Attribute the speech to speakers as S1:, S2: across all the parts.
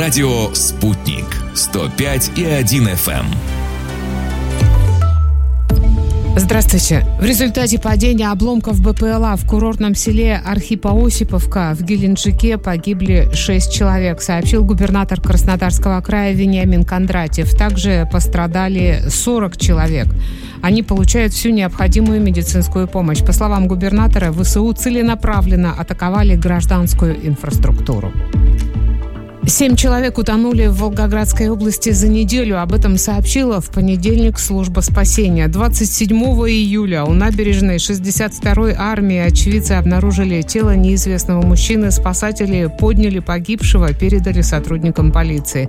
S1: Радио «Спутник» 105,1 FM.
S2: Здравствуйте. В результате падения обломков БПЛА в курортном селе Архипо-Осиповка в Геленджике погибли 6 человек, сообщил губернатор Краснодарского края Вениамин Кондратьев. Также пострадали 40 человек. Они получают всю необходимую медицинскую помощь. По словам губернатора, ВСУ целенаправленно атаковали гражданскую инфраструктуру. 7 человек утонули в Волгоградской области за неделю. Об этом сообщила в понедельник служба спасения. 27 июля у набережной 62-й армии очевидцы обнаружили тело неизвестного мужчины. Спасатели подняли погибшего, передали сотрудникам полиции.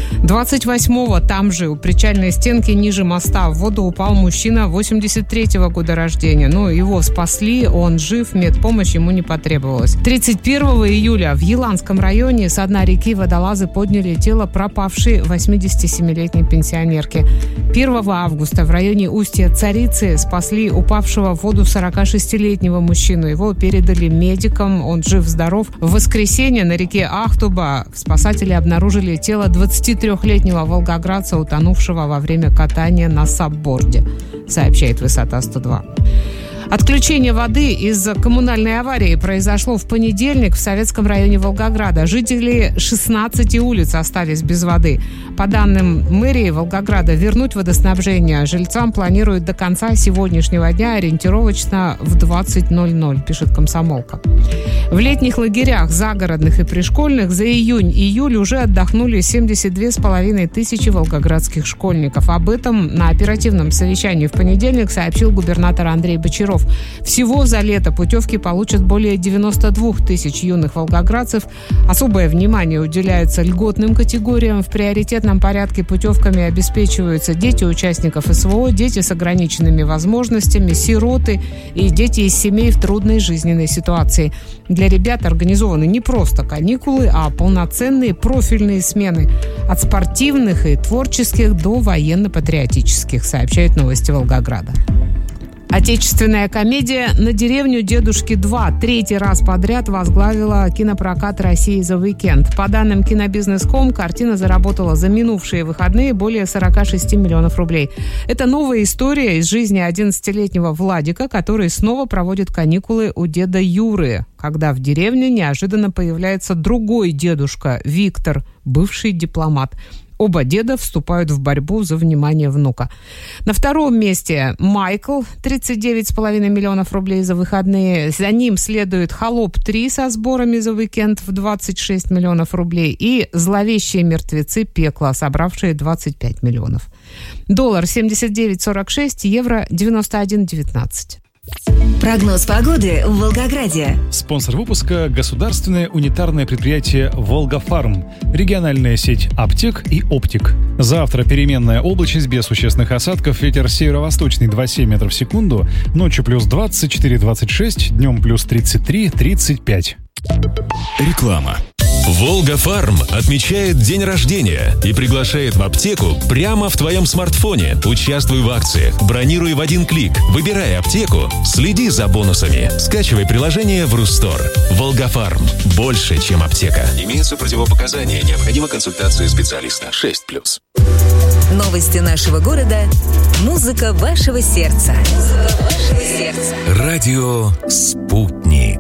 S2: 28-го там же у причальной стенки ниже моста в воду упал мужчина 83-го года рождения. Его спасли, он жив, медпомощь ему не потребовалась. 31 июля в Еланском районе со дна реки водолазы подняли тело пропавшей 87-летней пенсионерки. 1 августа в районе устья Царицы спасли упавшего в воду 46-летнего мужчину. Его передали медикам, он жив-здоров. В воскресенье на реке Ахтуба спасатели обнаружили тело 23-летнего волгоградца, утонувшего во время катания на сабборде, сообщает «Высота 102». Отключение воды из-за коммунальной аварии произошло в понедельник в Советском районе Волгограда. Жители 16 улиц остались без воды. По данным мэрии Волгограда, вернуть водоснабжение жильцам планируют до конца сегодняшнего дня, ориентировочно в 20:00, пишет «Комсомолка». В летних лагерях загородных и пришкольных за июнь-июль уже отдохнули 72,5 тысячи волгоградских школьников. Об этом на оперативном совещании в понедельник сообщил губернатор Андрей Бочаров. Всего за лето путевки получат более 92 тысяч юных волгоградцев. Особое внимание уделяется льготным категориям. В приоритетном порядке путевками обеспечиваются дети участников СВО, дети с ограниченными возможностями, сироты и дети из семей в трудной жизненной ситуации. Для ребят организованы не просто каникулы, а полноценные профильные смены. От спортивных и творческих до военно-патриотических, сообщают «Новости Волгограда». Отечественная комедия «На деревню дедушки 2» третий раз подряд возглавила кинопрокат России за уикенд. По данным Кинобизнес.ком, картина заработала за минувшие выходные более 46 миллионов рублей. Это новая история из жизни 11-летнего Владика, который снова проводит каникулы у деда Юры, когда в деревне неожиданно появляется другой дедушка Виктор, бывший дипломат. Оба деда вступают в борьбу за внимание внука. На втором месте Майкл, 39,5 миллионов рублей за выходные. За ним следует «Холоп 3» со сборами за уикенд в 26 миллионов рублей и «Зловещие мертвецы. Пекло», собравшие 25 миллионов. Доллар 79,46, евро 91,19.
S3: Прогноз погоды в Волгограде.
S4: Спонсор выпуска – государственное унитарное предприятие «Волгофарм», региональная сеть аптек и оптик. Завтра переменная облачность без существенных осадков, ветер северо-восточный 2,7 метров в секунду, ночью плюс 24-26, днем плюс 33-35.
S1: Реклама. «Волгофарм» отмечает день рождения и приглашает в аптеку прямо в твоем смартфоне. Участвуй в акциях, бронируй в один клик, выбирай аптеку, следи за бонусами. Скачивай приложение в Рустор. «Волгофарм» – больше, чем аптека. Имеются противопоказания, необходима консультация специалиста. 6+.
S3: Новости нашего города. Музыка вашего сердца.
S1: Радио «Спутник».